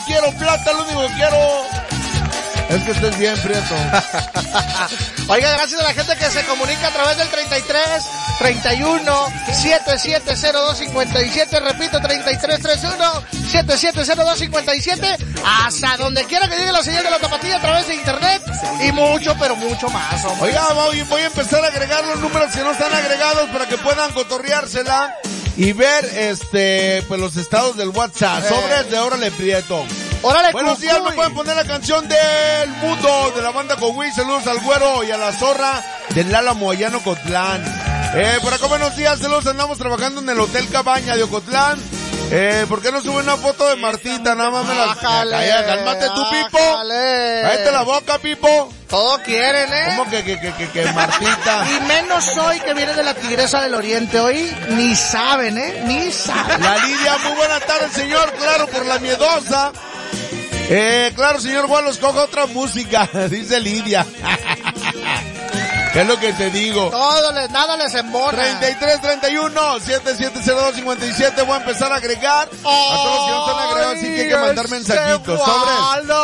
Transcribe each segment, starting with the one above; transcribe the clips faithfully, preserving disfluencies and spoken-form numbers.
quiero plata, lo único que quiero es que estés bien, Prieto. Oiga, gracias a la gente que se comunica a través del treinta y tres, treinta y uno, setenta y siete cero dos cincuenta y siete, repito, treinta y tres, treinta y uno, setenta y siete cero dos cincuenta y siete, hasta donde quiera que llegue la señal de la Tapatía a través de internet y mucho, pero mucho más, hombre. Oiga, voy, voy a empezar a agregar los números que no están agregados para que puedan cotorreársela y ver, este, pues los estados del WhatsApp. Eh. Sobres de Órale Prieto. Órale, Buenos días, me pueden poner la canción del mundo de la banda Coahuí. Saludos al Güero y a la Zorra del Álamo, allá en Ocotlán. Eh, por acá, buenos días, saludos, andamos trabajando en el Hotel Cabaña de Ocotlán. Eh, ¿por qué no sube una foto de Martita? Nada más me la... Calla, cálmate tú, Pipo. Cállate la boca, Pipo. Todo quieren, ¿eh? ¿Cómo que, que, que, que, que Martita? Y menos hoy que viene de la Tigresa del Oriente. Hoy ni saben, ¿eh? Ni saben. La Lidia, muy buena tarde, señor. Claro, por la miedosa. Eh, claro, señor Gualo, escoja otra música, dice Lidia. ¿Qué es lo que te digo? Todo les, nada les embona. treinta y tres, treinta y uno, setenta y siete cero dos cincuenta y siete. Voy a empezar a agregar oh, a todos los que no están agregados, así que hay que mandar mensajitos. Sobres.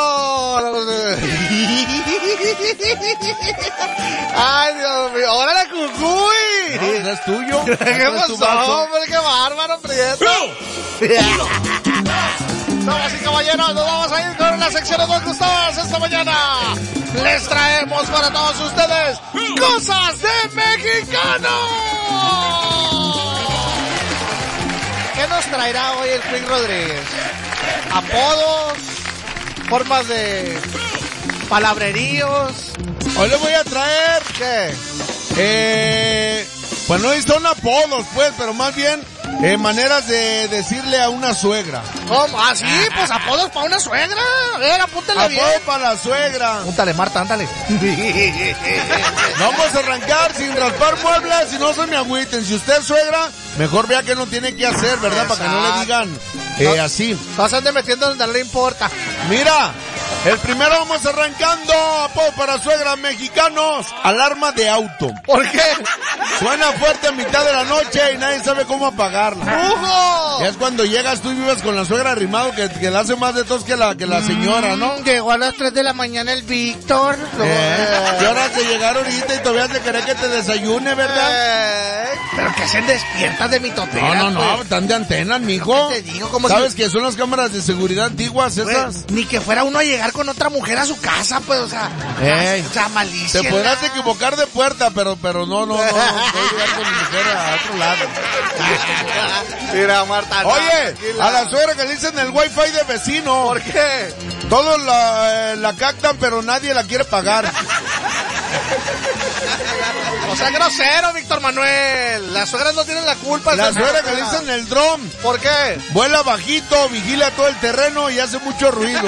Ay, Dios mío. ¡Órale, Cucuy! No, ¿no es tuyo? ¿Qué pasó, hombre? ¡Qué bárbaro, Prieto! Damas y caballeros, nos vamos a ir con la sección de dos gustadas esta mañana. Les traemos para todos ustedes cosas de mexicano. ¿Qué nos traerá hoy el Quick Rodríguez? Apodos, formas de palabreríos. Hoy le voy a traer... ¿Qué? Eh... Pues no son apodos, pues, pero más bien eh, maneras de decirle a una suegra. ¿Cómo? ¿Ah, sí? Pues apodos para una suegra. A ver, apúntale bien. Apodo para la suegra. Apúntale, Marta, ándale. Vamos a arrancar sin raspar muebles y no se me agüiten. Si usted es suegra, mejor vea que no tiene que hacer, ¿verdad? Exacto. Para que no le digan eh, no, así. No se ande metiendo donde no le importa. Mira, el primero vamos arrancando. Apodo para suegra, mexicanos. Alarma de auto. ¿Por qué? Suena fuerte a mitad de la noche y nadie sabe cómo apagarla. ¡Ujo! Es cuando llegas tú y vives con la suegra arrimado que, que le hace más de tos que la, que la señora, ¿no? Mm, llegó a las tres de la mañana el Víctor. Eh, ¿Qué horas de llegar ahorita y todavía se quiere que te desayune, verdad? Eh, pero que se despiertas de mi totera. No, no, no, pues. Están de antenas, mijo. Te digo, ¿cómo ¿Sabes que... que son las cámaras de seguridad antiguas esas? Pues, ni que fuera uno a llegar con otra mujer a su casa, pues, o sea, Ey, o sea, malicia. Te podrás equivocar de puerta, pero, pero no, no, no, no, no llegar con mi mujer a otro lado. Mira, Marta. Oye, no, a la suegra que le dicen el wifi de vecino. ¿Por qué? Todos la, eh, la captan, pero nadie la quiere pagar. O sea, grosero, Víctor Manuel. Las suegras no tienen la culpa. La suegra que le dicen el dron. ¿Por qué? Vuela bajito, vigila todo el terreno y hace mucho ruido.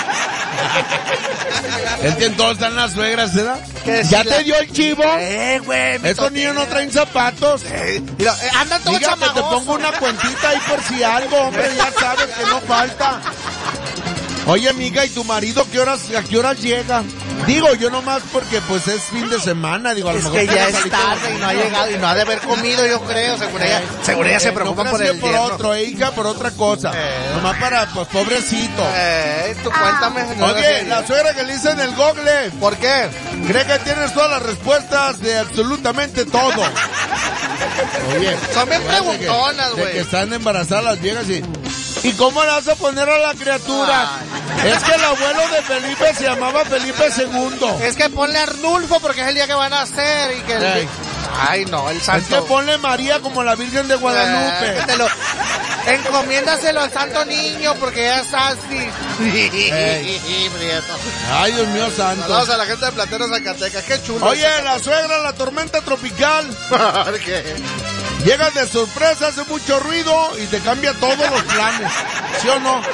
Es que en todos están las suegras, ¿verdad? ¿Ya te dio el chivo? Eh, güey. Estos niños no traen zapatos. Eh, mira, eh, andan todos Dígame, te pongo una cuentita ahí por si algo, hombre, ya sabes que no falta. Oye, amiga, ¿y tu marido qué horas, a qué horas llega? Digo, yo nomás porque pues es fin de semana, digo, a lo es mejor que ya es tarde y no ha llegado y no ha de haber comido, yo creo, según ella, eh, según ella eh, se preocupa no por el por yerno. otro, eh, hija, por otra cosa, eh. nomás para, pues, pobrecito. Eh, tú cuéntame. No Oye, la suegra que le dicen el Google. ¿Por qué? Cree que tienes todas las respuestas de absolutamente todo. Oye, son bien preguntonas, güey. Que, que están embarazadas las viejas y... ¿Y cómo le vas a poner a la criatura? Ay. Es que el abuelo de Felipe se llamaba Felipe segundo. Es que ponle Arnulfo porque es el día que van a hacer y que... El... Ay, no, el santo... Es que ponle María como la Virgen de Guadalupe. Eh, te lo... Encomiéndaselo al santo niño porque ya está así. Ay, Dios mío santo. Saludos a la gente de Platero, Zacatecas. Qué chulo. Oye, la suegra, la tormenta tropical. ¿Por qué? Llegas de sorpresa, hace mucho ruido y te cambia todos los planes. ¿Sí o no?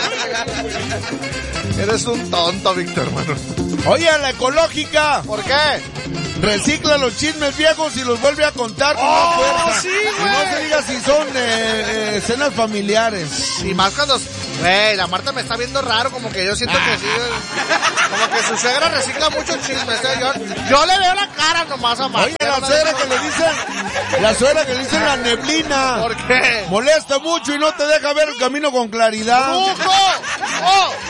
Eres un tonto, Víctor, hermano. Oye, la ecológica. ¿Por qué? Recicla los chismes viejos y los vuelve a contar con oh, más fuerza. Sí, y no se diga si son eh, eh, escenas familiares. Y más cuando... Güey, la Marta me está viendo raro, como que yo siento que sí, como que su suegra recicla mucho chismes. ¿eh? Yo, yo le veo la cara nomás a Marta. Oye, la suegra que le dicen, la suegra que le dicen la neblina. ¿Por qué? Molesta mucho y no te deja ver el camino con claridad. ¡Lujo! ¡Oh!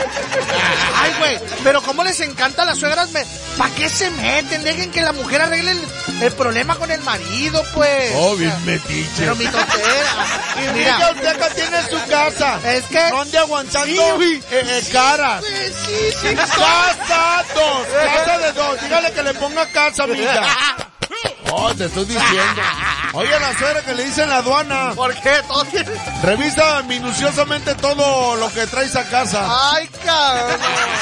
güey, pero cómo les encanta a las suegras, me... ¿para qué se meten? Dejen que la mujer arregle el, el problema con el marido, pues. Oh, bien metiche. Pero mi tontera. Y mira, usted acá tiene su casa. Es que... No ande aguantando sí, eh, eh, caras. Sí, sí, sí. Casa dos, casa de dos. Dígale que le ponga casa, amiga. Oh, te estoy diciendo. Oye, a la suegra que le dice en la aduana. ¿Por qué? ¿Todo tiene... Revisa minuciosamente todo lo que traes a casa. Ay, cabrón.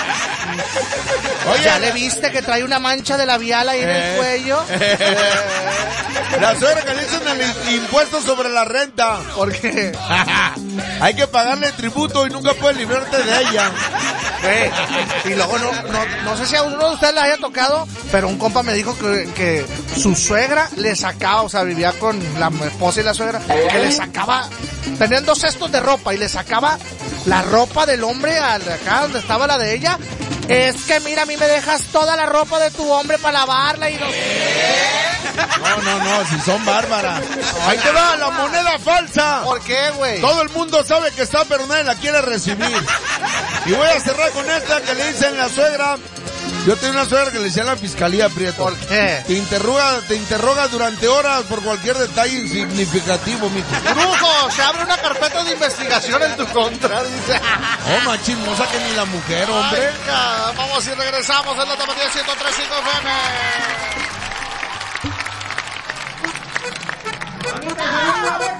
Oye, ¿ya le viste que trae una mancha de labial ahí eh, en el cuello? Eh. La suegra que le dicen el impuesto sobre la renta. ¿Por qué? Hay que pagarle tributo y nunca puedes librarte de ella. Eh, y luego no, no, no sé si a uno de ustedes les haya tocado, pero un compa me dijo que, que su suegra le sacaba, o sea, vivía con la esposa y la suegra, que le sacaba, tenían dos cestos de ropa y le sacaba la ropa del hombre al acá donde estaba la de ella. Es que mira, a mí me dejas toda la ropa de tu hombre para lavarla y no... No, no, no, si son bárbaras. Ahí te va la moneda falsa. ¿Por qué, güey? Todo el mundo sabe que está, pero nadie la quiere recibir. Y voy a cerrar con esta que le dicen la suegra. Yo tenía una suegra que le decía a la fiscalía, Prieto. ¿Por qué? Te interroga, te interroga durante horas por cualquier detalle significativo, mijo. ¡Brujo! Se abre una carpeta de investigación en tu contra, dice. Oh, más chismosa que ni la mujer, hombre. Ay, vamos y regresamos en la Tapatía ciento tres punto cinco F M.